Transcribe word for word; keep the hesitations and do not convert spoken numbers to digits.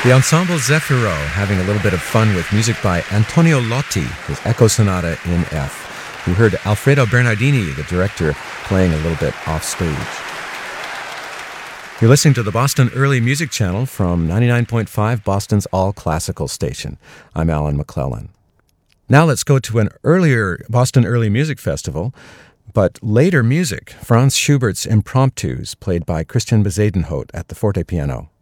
The Ensemble Zefiro having a little bit of fun with music by Antonio Lotti, his Echo Sonata in F. You heard Alfredo Bernardini, the director, playing a little bit off stage. You're listening to the Boston Early Music Channel from ninety-nine point five, Boston's all-classical station. I'm Alan McClellan. Now let's go to an earlier Boston Early Music Festival, but later music, Franz Schubert's Impromptus, played by Christian Bezuidenhout at the forte piano.